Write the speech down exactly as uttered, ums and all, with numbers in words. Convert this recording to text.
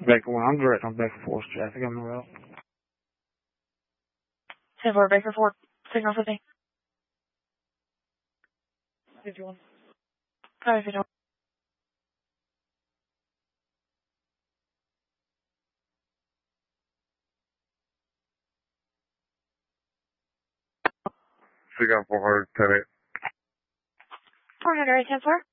Baker one, I'm direct on Baker Force traffic on the route. ten four, Baker four, signal fifty. fifty-one. Copy, fifty-one. Signal four hundred, ten eight. four hundred, ten four.